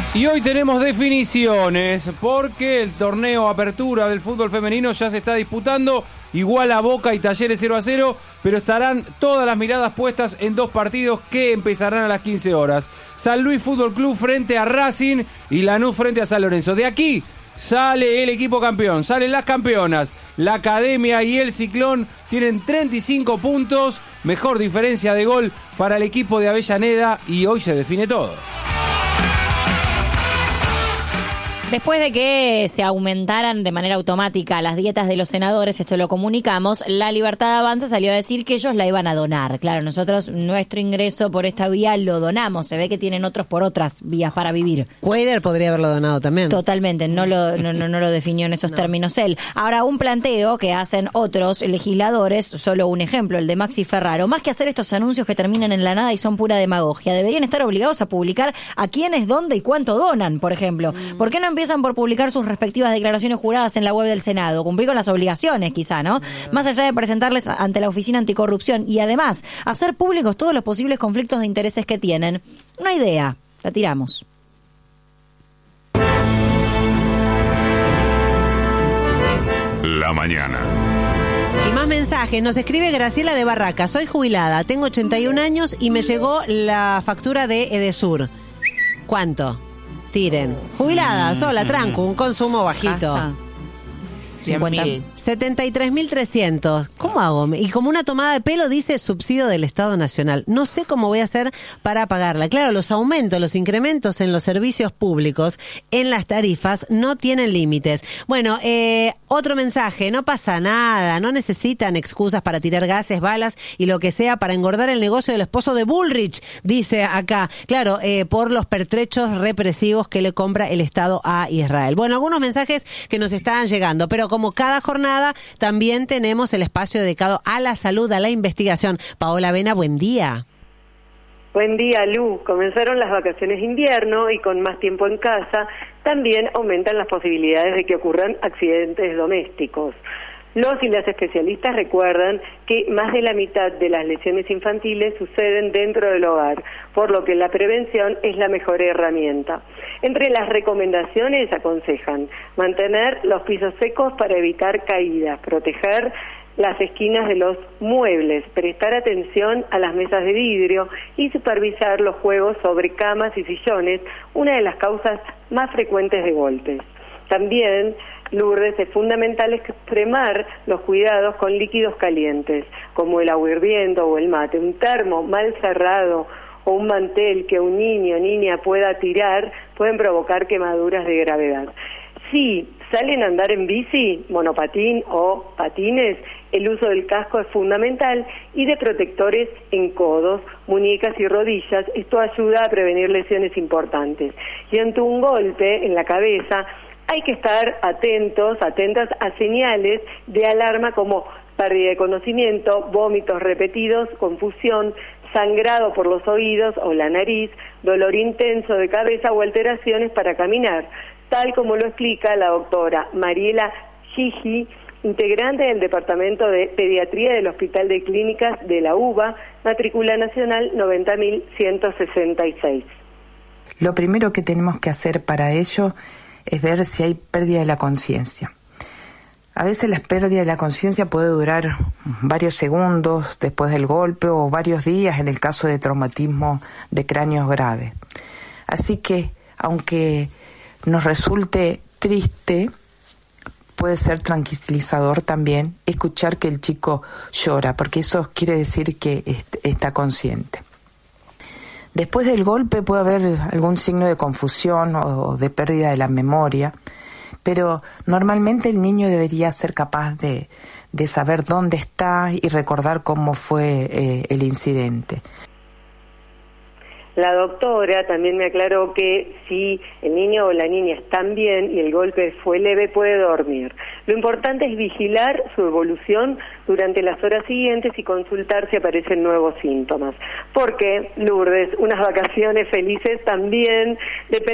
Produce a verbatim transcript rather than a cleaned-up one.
Y hoy tenemos definiciones porque el torneo Apertura del fútbol femenino ya se está disputando. Igual a Boca y Talleres cero a cero, pero estarán todas las miradas puestas en dos partidos que empezarán a las quince horas. San Luis Fútbol Club frente a Racing y Lanús frente a San Lorenzo. De aquí sale el equipo campeón, salen las campeonas. La Academia y el Ciclón tienen treinta y cinco puntos, mejor diferencia de gol para el equipo de Avellaneda y hoy se define todo. Después de que se aumentaran de manera automática las dietas de los senadores, esto lo comunicamos, La Libertad Avanza salió a decir que ellos la iban a donar. Claro, nosotros nuestro ingreso por esta vía lo donamos. Se ve que tienen otros por otras vías para vivir. Cuader podría haberlo donado también. Totalmente, no lo, no, no, no lo definió en esos no. términos él. Ahora, un planteo que hacen otros legisladores, solo un ejemplo, el de Maxi Ferraro. Más que hacer estos anuncios que terminan en la nada y son pura demagogia, deberían estar obligados a publicar a quiénes, dónde y cuánto donan, por ejemplo. Mm. ¿Por qué no empiezan por publicar sus respectivas declaraciones juradas en la web del Senado? Cumplir con las obligaciones, quizá, ¿no? Más allá de presentarles ante la Oficina Anticorrupción y además hacer públicos todos los posibles conflictos de intereses que tienen. Una idea, la tiramos. La mañana. Y más mensajes. Nos escribe Graciela de Barraca. Soy jubilada, tengo ochenta y un años y me llegó la factura de Edesur. ¿Cuánto? Tiren. Jubilada, sola, tranco, un consumo bajito. Casa. setenta y tres mil trescientos. ¿Cómo hago? Y como una tomada de pelo dice subsidio del Estado Nacional. No sé cómo voy a hacer para pagarla. Claro, los aumentos, los incrementos en los servicios públicos, en las tarifas, no tienen límites. Bueno, eh, otro mensaje. No pasa nada. No necesitan excusas para tirar gases, balas y lo que sea para engordar el negocio del esposo de Bullrich, dice acá. Claro, eh, por los pertrechos represivos que le compra el Estado a Israel. Bueno, algunos mensajes que nos están llegando, pero como cada jornada, también tenemos el espacio dedicado a la salud, a la investigación. Paola Vena, buen día. Buen día, Lu. Comenzaron las vacaciones de invierno y con más tiempo en casa, también aumentan las posibilidades de que ocurran accidentes domésticos. Los y las especialistas recuerdan que más de la mitad de las lesiones infantiles suceden dentro del hogar, por lo que la prevención es la mejor herramienta. Entre las recomendaciones aconsejan mantener los pisos secos para evitar caídas, proteger las esquinas de los muebles, prestar atención a las mesas de vidrio y supervisar los juegos sobre camas y sillones, una de las causas más frecuentes de golpes. También, Lourdes, es fundamental extremar los cuidados con líquidos calientes, como el agua hirviendo o el mate. Un termo mal cerrado o un mantel que un niño o niña pueda tirar pueden provocar quemaduras de gravedad. Si salen a andar en bici, monopatín o patines, el uso del casco es fundamental y de protectores en codos, muñecas y rodillas. Esto ayuda a prevenir lesiones importantes. Y ante un golpe en la cabeza, hay que estar atentos, atentas a señales de alarma como pérdida de conocimiento, vómitos repetidos, confusión, sangrado por los oídos o la nariz, dolor intenso de cabeza o alteraciones para caminar, tal como lo explica la doctora Mariela Gigi, integrante del Departamento de Pediatría del Hospital de Clínicas de la U B A, matrícula nacional noventa mil ciento sesenta y seis. Lo primero que tenemos que hacer para ello es ver si hay pérdida de la conciencia. A veces la pérdida de la conciencia puede durar varios segundos después del golpe o varios días en el caso de traumatismo de cráneos graves. Así que, aunque nos resulte triste, puede ser tranquilizador también escuchar que el chico llora, porque eso quiere decir que está consciente. Después del golpe puede haber algún signo de confusión o de pérdida de la memoria, pero normalmente el niño debería ser capaz de, de saber dónde está y recordar cómo fue eh, el incidente. La doctora también me aclaró que si el niño o la niña están bien y el golpe fue leve, puede dormir. Lo importante es vigilar su evolución durante las horas siguientes y consultar si aparecen nuevos síntomas. Porque, Lourdes, unas vacaciones felices también dependen